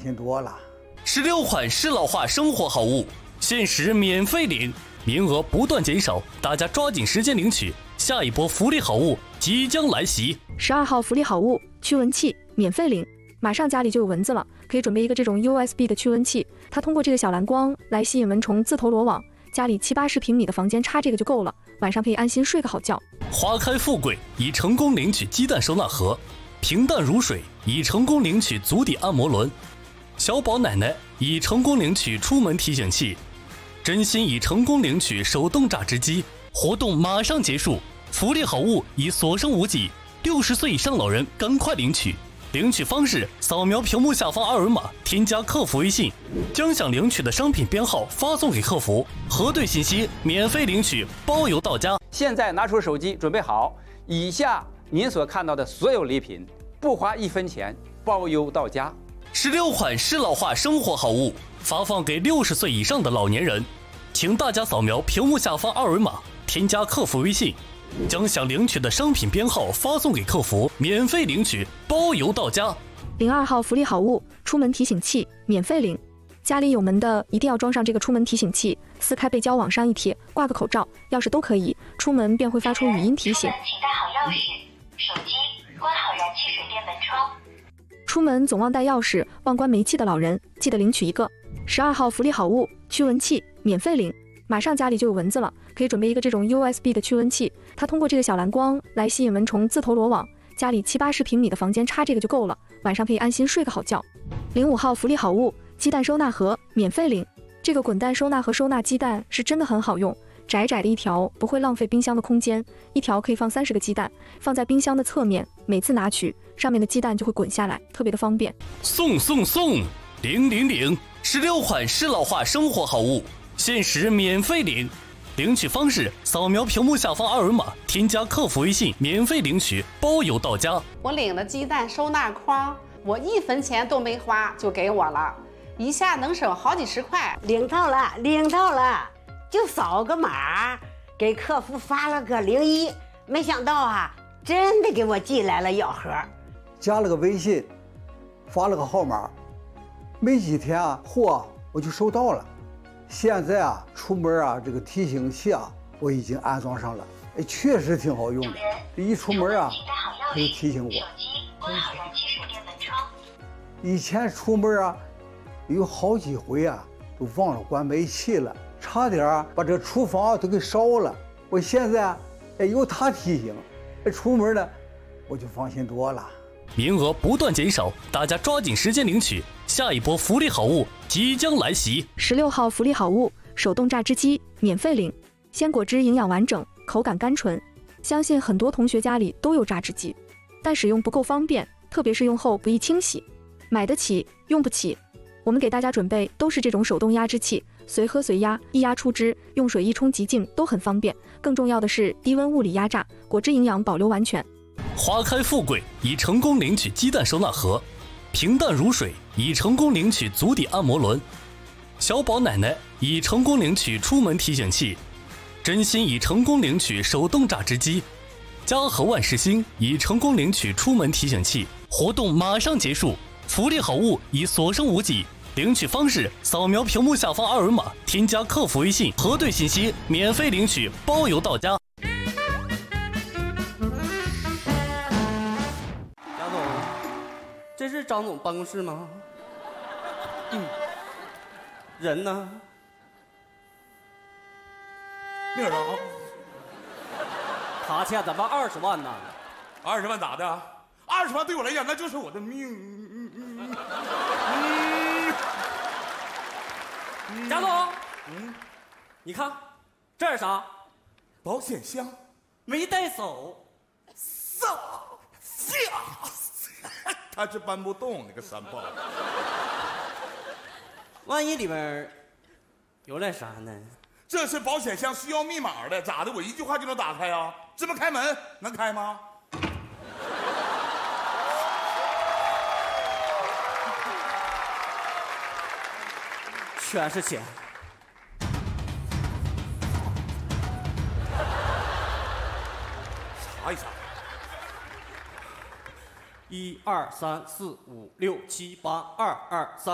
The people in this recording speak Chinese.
心多了。 16款适老化生活好物，限时免费领，名额不断减少，大家抓紧时间领取，下一波福利好物即将来袭。 12号福利好物驱蚊器免费领，马上家里就有蚊子了，可以准备一个这种 USB 的驱蚊器，它通过这个小蓝光来吸引蚊虫自投罗网，家里70-80平米的房间插这个就够了，晚上可以安心睡个好觉。 花开富贵已成功领取鸡蛋收纳盒，平淡如水已成功领取足底按摩轮，小宝奶奶已成功领取出门提醒器，真心已成功领取手动榨汁机。活动马上结束，福利好物已所剩无几，60岁以上老人赶快领取。领取方式：扫描屏幕下方二维码，添加客服微信，将想领取的商品编号发送给客服，核对信息，免费领取，包邮到家。 现在拿出手机，准备好，以下您所看到的所有礼品，不花1分钱，包邮到家。 16款适老化生活好物发放给60岁以上的老年人，请大家扫描屏幕下方二维码，添加客服微信，将想领取的商品编号发送给客服，免费领取，包邮到家。 02号福利好物出门提醒器免费领，家里有门的一定要装上这个出门提醒器，撕开背胶往上一贴，挂个口罩、钥匙都可以，出门便会发出语音提醒。 请带好钥匙、手机，关好燃气水电门窗。 出门总忘带钥匙、忘关煤气的老人，记得领取一个。12号福利好物驱蚊器免费领，马上家里就有蚊子了，可以准备一个这种 USB 的驱蚊器，它通过这个小蓝光来吸引蚊虫自投罗网，家里70-80平米的房间插这个就够了，晚上可以安心睡个好觉。05号福利好物鸡蛋收纳盒免费领，这个滚蛋收纳盒收纳鸡蛋是真的很好用，窄窄的一条不会浪费冰箱的空间，一条可以放30个鸡蛋，放在冰箱的侧面，每次拿取上面的鸡蛋就会滚下来，特别的方便。 送000 16款适老化生活好物，限时免费领，领取方式：扫描屏幕下方二维码，添加客服微信，免费领取，包邮到家。 我领了鸡蛋收纳筐，我1分钱都没花就给我了，一下能省好几十块。 领到了，就扫个码，给客服发了个01，没想到啊，真的给我寄来了药盒， 加了个微信，发了个号码，没几天啊，货我就收到了。现在啊，出门啊，这个提醒器啊，我已经安装上了，确实挺好用的。一出门啊，它就提醒我。 关好燃气水电门窗。 以前出门啊，有好几回啊，都忘了关煤气了，差点把这厨房都给烧了。我现在啊，有它提醒，出门呢，我就放心多了。 名额不断减少，大家抓紧时间领取，下一波福利好物即将来袭。 16号福利好物手动榨汁机免费领，鲜果汁营养完整，口感甘醇，相信很多同学家里都有榨汁机，但使用不够方便，特别是用后不易清洗，买得起用不起。我们给大家准备都是这种手动压汁器，随喝随压，一压出汁，用水一冲即净，都很方便。更重要的是低温物理压榨，果汁营养保留完全。 花开富贵已成功领取鸡蛋收纳盒，平淡如水已成功领取足底按摩轮，小宝奶奶已成功领取出门提醒器，真心已成功领取手动榨汁机，嘉禾万事兴已成功领取出门提醒器。活动马上结束，福利好物已所剩无几，领取方式：扫描屏幕下方二维码，添加客服微信，核对信息，免费领取，包邮到家。 这是张总办公室吗？人呢？ 那个啥， 他欠咱们20万呢。 20万咋的？20万对我来讲那就是我的命。 贾总，你看这是啥？ 保险箱没带走。 他是搬不动那个山炮。 万一里边有点啥呢？ 这是保险箱需要密码的，咋的？我一句话就能打开啊？这么开门能开吗？ 全是钱。 查一查。 1、2、3、4、5、6、7、8，2、2、3。